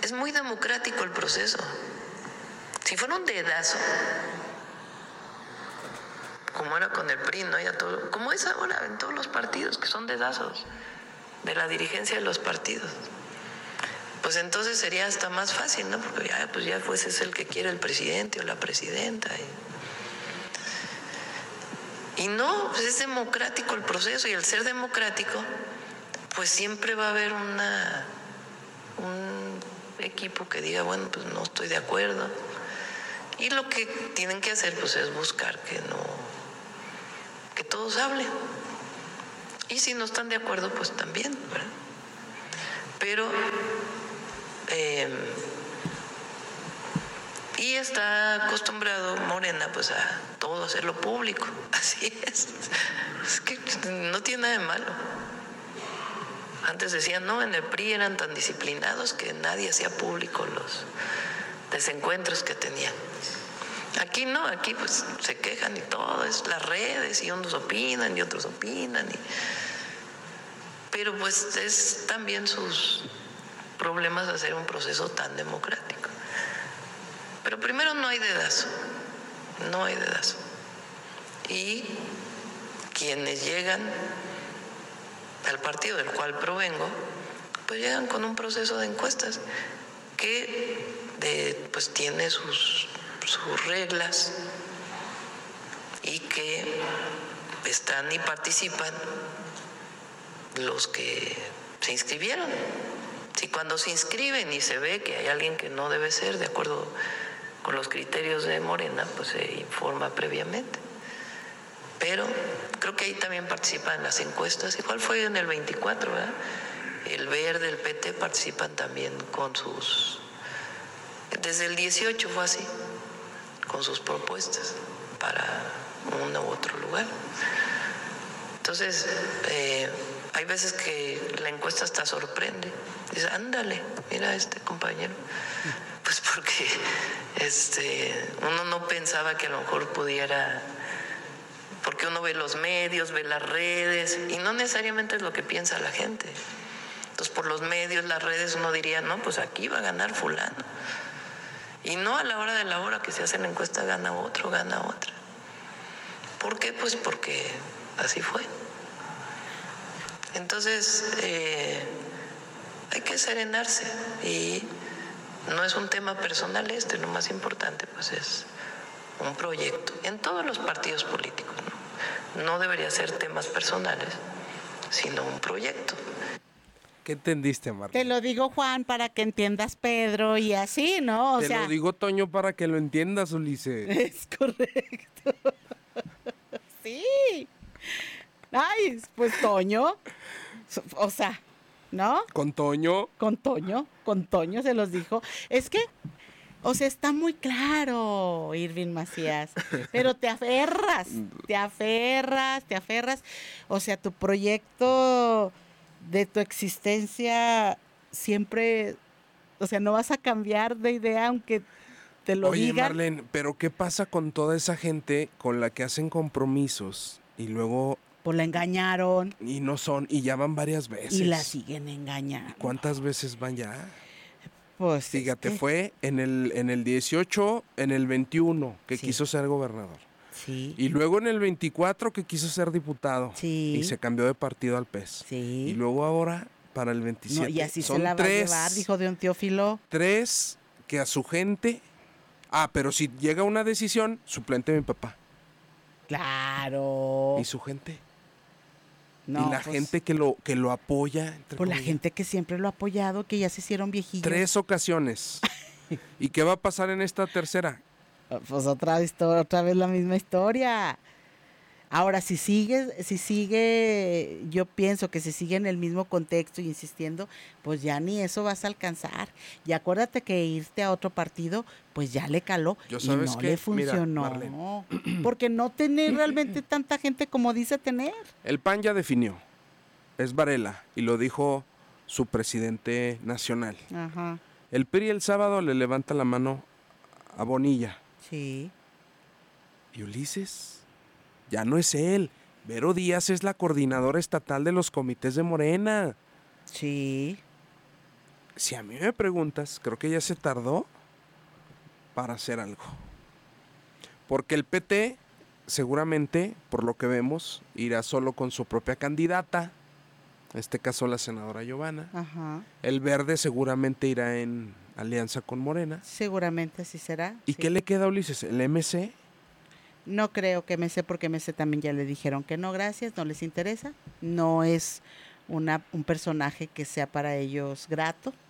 es muy democrático el proceso. Si fuera un dedazo, como era con el PRI, ¿no? Como es ahora en todos los partidos, que son dedazos de la dirigencia de los partidos, pues entonces sería hasta más fácil, ¿no? Porque ya pues es el que quiere el presidente o la presidenta. Y no, pues es democrático el proceso, y al ser democrático, pues siempre va a haber un equipo que diga, bueno, pues no estoy de acuerdo. Y lo que tienen que hacer, pues, es buscar que todos hablen. Y si no están de acuerdo, pues también, ¿verdad? Pero y está acostumbrado Morena, pues, a todo hacerlo público. Así es. Es que no tiene nada de malo. Antes decían, no, en el PRI eran tan disciplinados que nadie hacía público los desencuentros que tenían. Aquí no, aquí pues se quejan y todo, es las redes, y unos opinan y otros opinan. Pero pues es también sus problemas hacer un proceso tan democrático. Pero primero no hay dedazo. Y quienes llegan al partido del cual provengo, pues llegan con un proceso de encuestas que pues tiene sus reglas, y que están y participan los que se inscribieron. Si cuando se inscriben y se ve que hay alguien que no debe ser de acuerdo con los criterios de Morena, pues se informa previamente. Pero creo que ahí también participan en las encuestas, igual fue en el 24, ¿verdad? El Verde, el PT participan también con sus... Desde el 18 fue así, con sus propuestas para uno u otro lugar. Entonces, hay veces que la encuesta hasta sorprende. Dice, ándale, mira a este compañero. Pues porque uno no pensaba que a lo mejor pudiera... Porque uno ve los medios, ve las redes, y no necesariamente es lo que piensa la gente. Entonces, por los medios, las redes, uno diría, no, pues aquí va a ganar fulano. Y no, a la hora de la hora que se hace la encuesta gana otro, gana otra. ¿Por qué? Pues porque así fue. Entonces, hay que serenarse, y no es un tema personal lo más importante pues es un proyecto en todos los partidos políticos, ¿no? No debería ser temas personales, sino un proyecto. ¿Qué entendiste, Marlene? Te lo digo, Juan, para que entiendas, Pedro, y así, ¿no? Te lo digo, Toño, para que lo entiendas, Ulises. Es correcto. Sí. Ay, pues Toño. O sea, ¿no? ¿Con Toño? Con Toño se los dijo. Es que, o sea, está muy claro, Irving Macías, pero te aferras. O sea, tu proyecto de tu existencia siempre, o sea, no vas a cambiar de idea aunque te lo digan. Oye, Marlene, pero ¿qué pasa con toda esa gente con la que hacen compromisos y luego... Pues la engañaron. Y no son, y ya van varias veces. Y la siguen engañando. ¿Cuántas veces van ya? Pues fíjate, fue en el 18, en el 21 que sí. quiso ser gobernador. Sí. Y luego en el 24 que quiso ser diputado. Sí. Y se cambió de partido al PES. Sí. Y luego ahora para el 27. No, y así son se la va tres, a llevar, dijo de un Teófilo. 3 que a su gente... pero si llega una decisión, suplente mi papá. Claro. ¿Y su gente? No, y la pues, gente que lo apoya. Pues la gente que siempre lo ha apoyado, que ya se hicieron viejillos. 3 ocasiones. ¿Y qué va a pasar en esta tercera? Pues otra vez la misma historia. Ahora, si sigue, yo pienso que si sigue en el mismo contexto y insistiendo, pues ya ni eso vas a alcanzar. Y acuérdate que irte a otro partido, pues ya le caló y no le funcionó. Mira, porque no tiene realmente tanta gente como dice tener. El PAN ya definió, es Varela, y lo dijo su presidente nacional. Ajá. El PRI el sábado le levanta la mano a Bonilla. Sí. ¿Y Ulises? Ya no es él. Vero Díaz es la coordinadora estatal de los comités de Morena. Sí. si a mí me preguntas, creo que ya se tardó para hacer algo. Porque el PT seguramente, por lo que vemos, irá solo con su propia candidata, en este caso la senadora Giovanna. Ajá. El Verde seguramente irá en alianza con Morena. Seguramente así será. ¿Y sí. qué le queda a Ulises? ¿El MC? No creo que MC, porque MC también ya le dijeron que no, gracias, no les interesa. No es un personaje que sea para ellos grato.